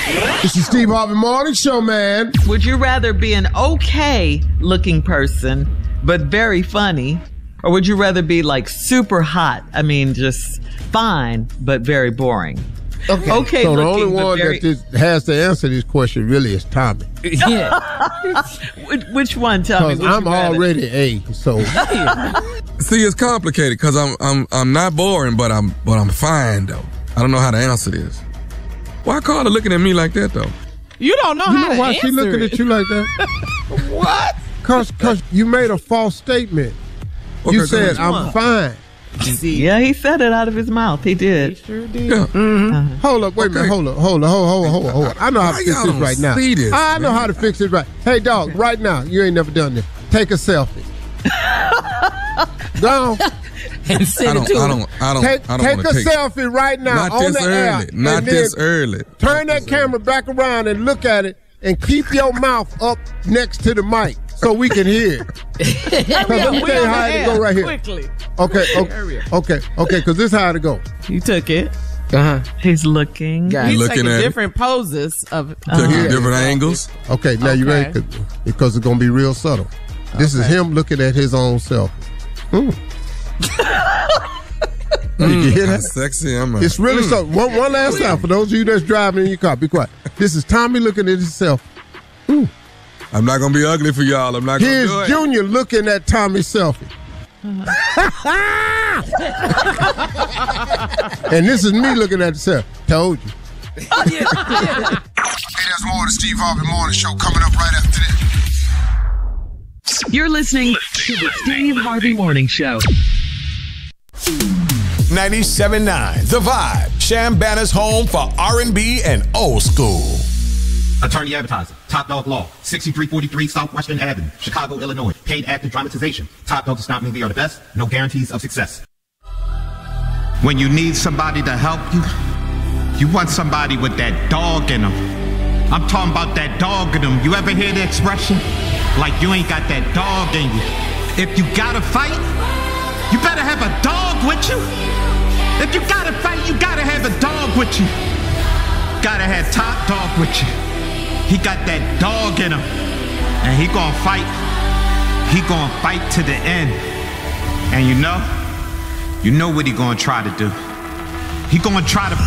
It's the Steve Harvey Morning Show, man. Would you rather be an okay-looking person, but very funny? Or would you rather be like super hot? I mean, just fine, but very boring. Okay, so the looking, only one that has to answer this question really is Tommy. Yeah. Which one, Tommy? Because I'm already A. So see, it's complicated because I'm not boring, but I'm fine though. I don't know how to answer this. Why Carla looking at me like that though? You don't know how to why answer she looking it. at you like that? What? Because you made a false statement. Okay, you said I'm fine. Yeah, he said it out of his mouth. He did. He sure did. Yeah. Mm-hmm. Hold up, wait a minute. Hold up. I know how to fix this right now. I know how to fix it right. Hey, dog, right now. You ain't never done this. Take a selfie. Go on. And send it to him. Take a selfie right now on the air. Not this early. Turn that camera back around and look at it and keep your mouth up next to the mic so we can hear it. Let me tell you how it go right here. Quickly. Okay, because this is how it go. You took it. He's looking. He's looking taking at different poses of different angles. Okay, now you ready? Because it's going to be real subtle. This is him looking at his own self. Did you hear that? That's sexy. It's really so. One last time for those of you that's driving in your car. Be quiet. This is Tommy looking at himself. I'm not gonna be ugly for y'all. I'm not gonna Here's do it. Junior looking at Tommy's selfie. And this is me looking at the selfie. Told you. Hey, there's more of the Steve Harvey Morning Show coming up right after this. You're listening to the Steve Harvey Morning Show. 97.9 The Vibe. Shambana's home for R&B and old school. Attorney Advertising, Top Dog Law, 6343 Southwestern Avenue, Chicago, Illinois. Paid active dramatization. Top Dog does not mean they are the best. No guarantees of success. When you need somebody to help you, you want somebody with that dog in them. I'm talking about that dog in them. You ever hear the expression? Like you ain't got that dog in you. If you gotta fight, you better have a dog with you. If you gotta fight, you gotta have a dog with you. Gotta have Top Dog with you. He got that dog in him. And he gonna fight. He gonna fight to the end. And you know what he gonna try to do. He gonna try to